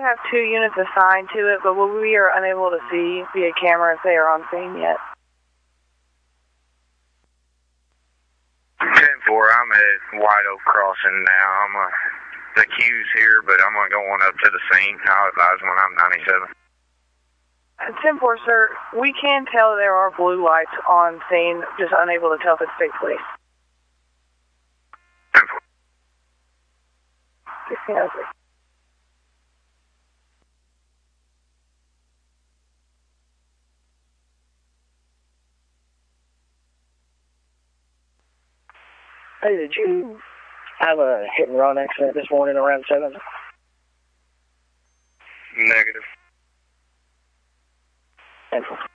do have 2 units assigned to it, but we are unable to see via camera if they are on scene yet. 10-4, I'm at White Oak Crossing now. The queue's here, but I'm going up to the scene. I'll advise when I'm 97. 10-4, sir, we can tell there are blue lights on scene, just unable to tell if it's state police. 10-4. 1603. Hey, did you have a hit-and-run accident this morning around 7? Negative. 10-4.